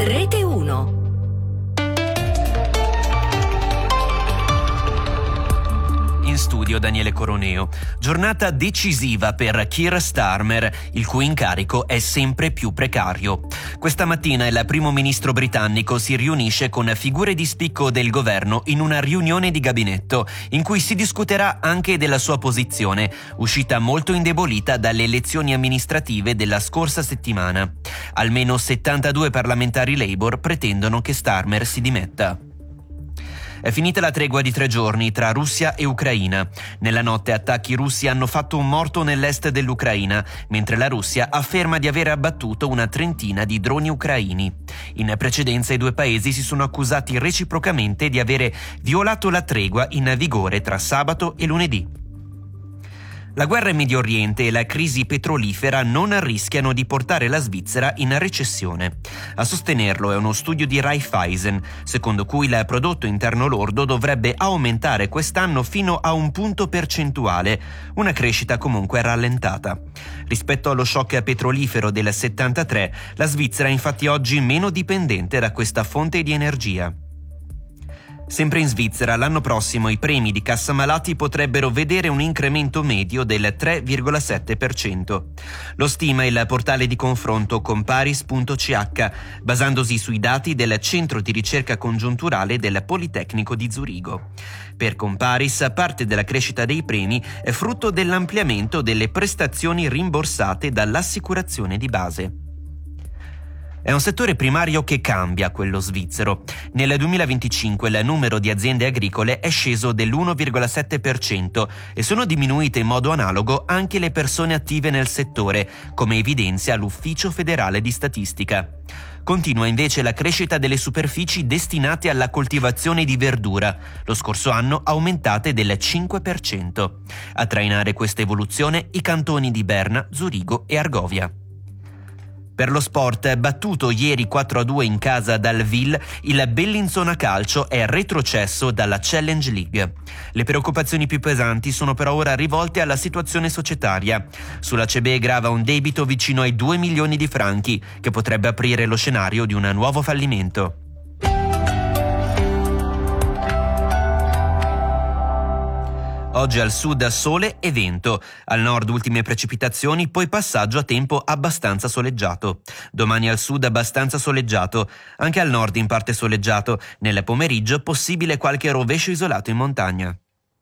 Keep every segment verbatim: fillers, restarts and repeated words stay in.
Rete uno. In studio Daniele Coroneo. Giornata decisiva per Keir Starmer, il cui incarico è sempre più precario. Questa mattina il primo ministro britannico si riunisce con figure di spicco del governo in una riunione di gabinetto, in cui si discuterà anche della sua posizione, uscita molto indebolita dalle elezioni amministrative della scorsa settimana. Almeno settantadue parlamentari Labour pretendono che Starmer si dimetta. È finita la tregua di tre giorni tra Russia e Ucraina. Nella notte attacchi russi hanno fatto un morto nell'est dell'Ucraina, mentre la Russia afferma di aver abbattuto una trentina di droni ucraini. In precedenza i due paesi si sono accusati reciprocamente di avere violato la tregua in vigore tra sabato e lunedì. La guerra in Medio Oriente e la crisi petrolifera non rischiano di portare la Svizzera in recessione. A sostenerlo è uno studio di Raiffeisen, secondo cui il prodotto interno lordo dovrebbe aumentare quest'anno fino a un punto percentuale, una crescita comunque rallentata. Rispetto allo shock petrolifero del settantatré, la Svizzera è infatti oggi meno dipendente da questa fonte di energia. Sempre in Svizzera, l'anno prossimo i premi di cassa malati potrebbero vedere un incremento medio del tre virgola sette per cento. Lo stima il portale di confronto comparis punto c h, basandosi sui dati del Centro di ricerca congiunturale del Politecnico di Zurigo. Per Comparis, parte della crescita dei premi è frutto dell'ampliamento delle prestazioni rimborsate dall'assicurazione di base. È un settore primario che cambia, quello svizzero. Nel duemilaventicinque il numero di aziende agricole è sceso dell'uno virgola sette per cento e sono diminuite in modo analogo anche le persone attive nel settore, come evidenzia l'Ufficio federale di statistica. Continua invece la crescita delle superfici destinate alla coltivazione di verdura, lo scorso anno aumentate del cinque per cento. A trainare questa evoluzione i cantoni di Berna, Zurigo e Argovia. Per lo sport, battuto ieri quattro a due in casa dal Ville, il Bellinzona Calcio è retrocesso dalla Challenge League. Le preoccupazioni più pesanti sono però ora rivolte alla situazione societaria. Sulla C B grava un debito vicino ai due milioni di franchi, che potrebbe aprire lo scenario di un nuovo fallimento. Oggi al sud sole e vento, al nord ultime precipitazioni, poi passaggio a tempo abbastanza soleggiato. Domani al sud abbastanza soleggiato, anche al nord in parte soleggiato, nel pomeriggio possibile qualche rovescio isolato in montagna.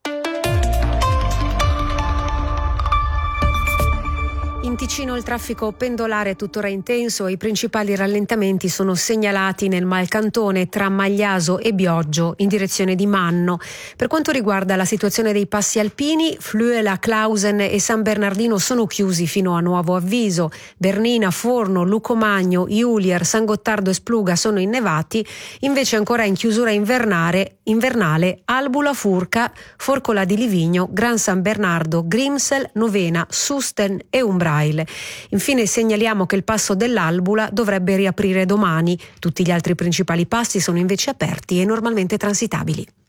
In Ticino il traffico pendolare è tuttora intenso e i principali rallentamenti sono segnalati nel Malcantone tra Magliaso e Bioggio in direzione di Manno. Per quanto riguarda la situazione dei passi alpini, Fluela, Clausen e San Bernardino sono chiusi fino a nuovo avviso. Bernina, Forno, Lucomagno, Iulier, San Gottardo e Spluga sono innevati, invece ancora in chiusura invernale, invernale Albula, Furca, Forcola di Livigno, Gran San Bernardo, Grimsel, Novena, Susten e Umbrail. Infine segnaliamo che il passo dell'Albula dovrebbe riaprire domani. Tutti gli altri principali passi sono invece aperti e normalmente transitabili.